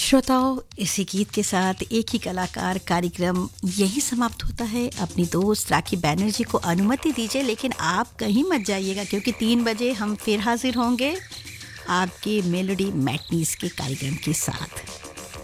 श्रोताओं, इसी गीत के साथ एक ही कलाकार कार्यक्रम यही समाप्त होता है। अपनी दोस्त राखी बैनर्जी को अनुमति दीजिए, लेकिन आप कहीं मत जाइएगा क्योंकि 3 बजे हम फिर हाजिर होंगे आपके मेलोडी मैटनीज के कार्यक्रम के साथ।